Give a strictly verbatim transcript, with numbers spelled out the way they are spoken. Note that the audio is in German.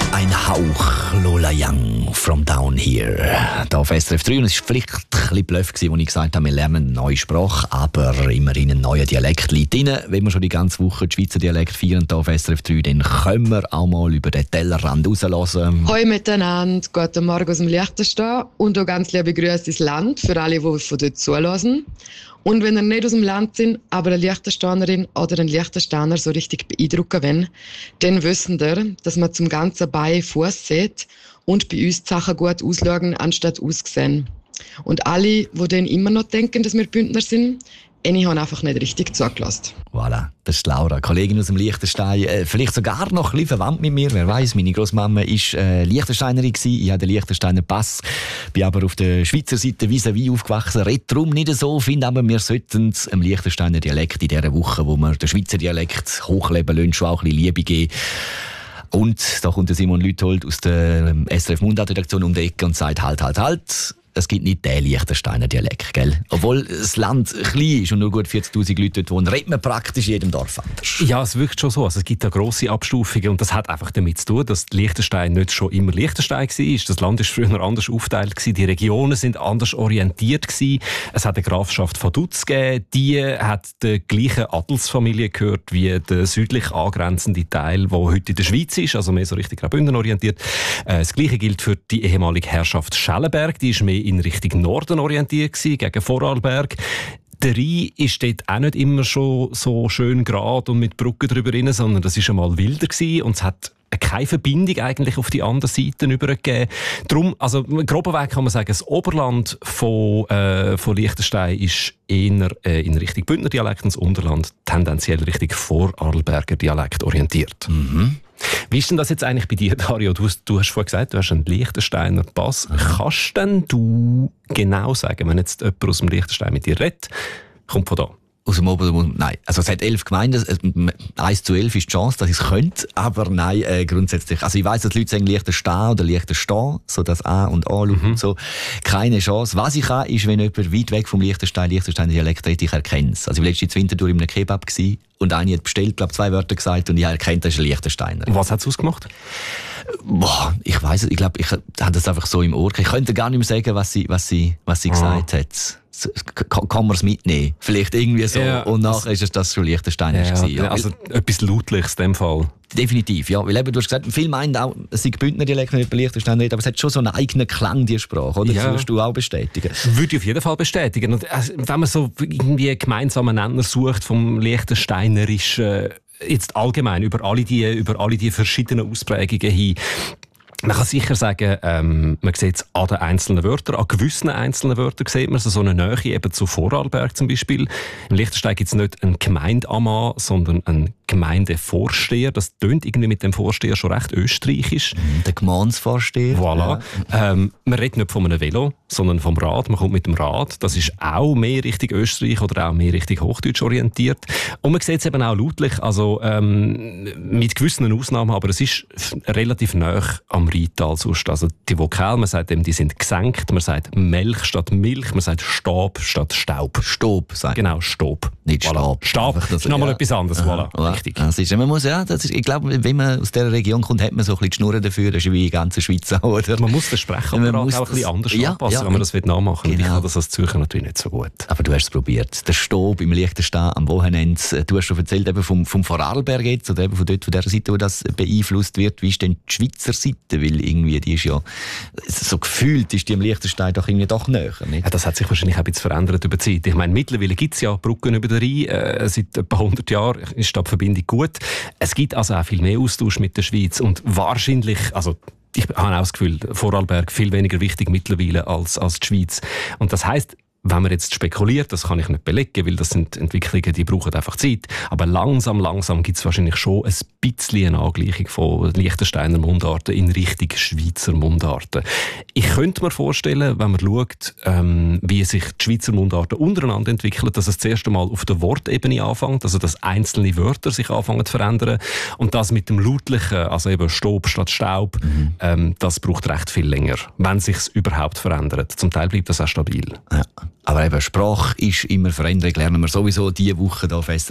Ein Hauch Lola Young from down here. Da auf S R F drei. Und es war vielleicht ein bisschen Bluff, als ich gesagt habe, wir lernen eine neue Sprache, aber immerhin einen neuen Dialekt liegt drin. Wenn wir schon die ganze Woche den Schweizer Dialekt feiern hier auf S R F drei, dann können wir auch mal über den Tellerrand rauslassen. Hallo miteinander, guten Morgen aus dem Liechtenstein und auch ganz liebe Grüße ins Land für alle, die von dort zulassen. Und wenn ihr nicht aus dem Land sind, aber eine Liechtensteinerin oder einen Liechtensteiner so richtig beeindrucken wollen, dann wissen ihr, dass man zum ganzen Bein Fuß sieht und bei uns die Sachen gut ausschauen, anstatt aussehen. Und alle, die dann immer noch denken, dass wir Bündner sind, ich habe einfach nicht richtig zugelassen. Voilà, das ist Laura, Kollegin aus dem Liechtenstein. Äh, vielleicht sogar noch ein bisschen verwandt mit mir, wer weiß. Meine Grossmama war äh, Liechtensteinerin gewesen. Ich habe den Liechtensteiner Pass, bin aber auf der Schweizer Seite vis-à-vis aufgewachsen. Red darum nicht so, finde aber, wir sollten dem Liechtensteiner Dialekt in dieser Woche, wo wir den Schweizer Dialekt hochleben lassen, schon auch ein bisschen Liebe geben. Und da kommt der Simon Lüthold aus der S R F Mundart-Redaktion um die Ecke und sagt, halt, halt, halt. Es gibt nicht den Liechtensteiner Dialekt, gell? Obwohl das Land klein ist und nur gut vierzigtausend Leute dort wohnen, redet man praktisch in jedem Dorf anders. Ja, es wirkt schon so. Also es gibt da grosse Abstufungen und das hat einfach damit zu tun, dass Liechtenstein nicht schon immer Liechtenstein war. Das Land war früher anders aufgeteilt, die Regionen sind anders orientiert gewesen. Es hat eine Grafschaft von Vaduz gegeben, die hat der gleichen Adelsfamilie gehört wie der südlich angrenzende Teil, der heute in der Schweiz ist, also mehr so richtig Graubünden orientiert. Das Gleiche gilt für die ehemalige Herrschaft Schellenberg, die ist mehr in Richtung Norden orientiert gewesen, gegen Vorarlberg. Der Rhein ist dort auch nicht immer schon so schön gerade und mit Brücken drüber rein, sondern das war einmal wilder gewesen und es hat keine Verbindung eigentlich auf die anderen Seiten übergegeben. Darum, also groben Weg kann man sagen, das Oberland von, äh, von Liechtenstein ist eher äh, in Richtung Bündner Dialekt und das Unterland tendenziell Richtung Vorarlberger Dialekt orientiert. Mhm. Wie ist denn das jetzt eigentlich bei dir, Dario? Du, du hast vorhin gesagt, du hast einen Liechtensteiner Pass. Mhm. Kannst denn du genau sagen, wenn jetzt jemand aus dem Liechtenstein mit dir redet, kommt von da? Aus dem Oberland, nein. Also es hat elf Gemeinden, eins zu elf ist die Chance, dass ich es könnte, aber nein, äh, grundsätzlich. Also ich weiss, dass die Leute sagen Liechtenstein oder Liechtenstein, so das A und A mhm. und so. Keine Chance. Was ich kann, ist, wenn jemand weit weg vom Liechtenstein, Liechtensteiner Dialekt redet, ich erkenne es. Also ich war letztens Winterthur in einem Kebab gewesen, und einer hat bestellt, glaube zwei Wörter gesagt und ich habe erkannt, das ist ein Liechtensteiner. Was hat es ausgemacht? Boah, ich weiss es, ich glaube, ich habe das einfach so im Ohr. Ich könnte gar nicht mehr sagen, was sie, was sie, was sie ah. gesagt hat. Kann, kann man es mitnehmen? Vielleicht irgendwie so. Ja, und nachher ist es das schon Liechtensteiner. Ja, ja, also etwas Lautliches in dem Fall. Definitiv, ja. Weil eben, du hast gesagt, viele meinen auch, es sei Bündner Dialekt, wenn nicht bei Liechtensteiner redet, aber es hat schon so einen eigenen Klang, die Sprache, oder? Ja. Das würdest du auch bestätigen? Würde ich auf jeden Fall bestätigen. Und wenn man so irgendwie einen gemeinsamen Nenner sucht vom Liechtensteinerischen, jetzt allgemein über alle die, über alle die verschiedenen Ausprägungen hin, man kann sicher sagen, ähm, man sieht es an den einzelnen Wörtern, an gewissen einzelnen Wörtern sieht man so, so eine Nähe eben zu Vorarlberg zum Beispiel. Im Liechtenstein gibt es nicht einen Gemeindeammann, sondern einen Gemeindevorsteher. Das tönt irgendwie mit dem Vorsteher schon recht österreichisch. Der Gemeinsvorsteher. Voilà. Ja. Ähm, man redet nicht von einem Velo, sondern vom Rad. Man kommt mit dem Rad. Das ist auch mehr Richtung Österreich oder auch mehr Richtung Hochdeutsch orientiert. Und man sieht es eben auch lautlich, also ähm, mit gewissen Ausnahmen, aber es ist relativ nah am Rheintal sonst. Also die Vokale, man sagt eben, die sind gesenkt. Man sagt Melch statt Milch. Man sagt Stab statt Staub. Stob, sagt Genau, Stob. Nicht voilà. Stab. Stab das ist nochmal ja. etwas anderes. Voilà. Ja. Richtig. Das ist, man muss, ja, das ist, ich glaube, wenn man aus dieser Region kommt, hat man so ein bisschen die Schnurren dafür. Das ist wie in der ganzen Schweiz auch, oder? Man muss den Sprechapparat auch ein bisschen anders ja, anpassen, ja, wenn man das nachmachen will. Genau. Ich kann das als Zürcher natürlich nicht so gut. Aber du hast es probiert. Der Stob im Liechtenstein am Wochenende. Du hast schon erzählt eben vom, vom Vorarlberg jetzt, oder eben von dort, von der Seite, wo das beeinflusst wird. Wie ist denn die Schweizer Seite? Weil irgendwie, die ist ja, so gefühlt ist die im Liechtenstein doch irgendwie doch näher, nicht? Ja, das hat sich wahrscheinlich auch ein bisschen verändert über die Zeit. Ich meine, mittlerweile gibt es ja Brücken über den Rhein. Äh, seit etwa hundert Jahren ist die Verbindung gut. Es gibt also auch viel mehr Austausch mit der Schweiz und wahrscheinlich, also ich habe auch das Gefühl, Vorarlberg viel weniger wichtig mittlerweile als, als die Schweiz. Und das heisst, wenn man jetzt spekuliert, das kann ich nicht belegen, weil das sind Entwicklungen, die brauchen einfach Zeit. Aber langsam, langsam gibt es wahrscheinlich schon ein bisschen eine Angleichung von Liechtensteiner Mundarten in Richtung Schweizer Mundarten. Ich könnte mir vorstellen, wenn man schaut, ähm, wie sich die Schweizer Mundarten untereinander entwickeln, dass es zuerst einmal auf der Wortebene anfängt, also dass einzelne Wörter sich anfangen zu verändern. Und das mit dem Lautlichen, also eben Stob statt Staub, mhm. ähm, das braucht recht viel länger, wenn sich es überhaupt verändert. Zum Teil bleibt das auch stabil. Ja. Aber eben, Sprache ist immer Veränderung, lernen wir sowieso diese Woche hier auf S R F.